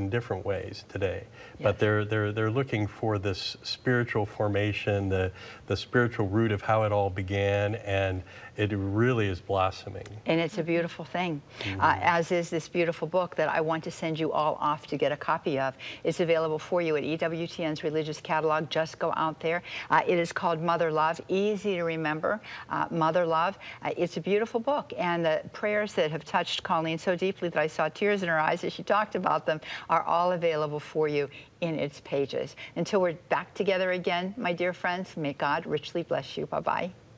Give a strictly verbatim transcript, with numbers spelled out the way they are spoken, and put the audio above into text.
in different ways today. Yes. But they're they're they're looking for this spiritual formation, the the spiritual root of how it all began, and it really is blossoming. And it's a beautiful thing, Mm-hmm. uh, as is this beautiful book that I want to send you all off to get a copy of. It's available for you at E W T N's Religious Catalog. Just go out there. Uh, it is called Mother Love, easy to remember, uh, Mother Love. Uh, it's a beautiful book, and the prayers that have touched Colleen so deeply that I saw tears in her eyes as she talked about them are all available for you in its pages. Until we're back together again, my dear friends, may God richly bless you. Bye-bye.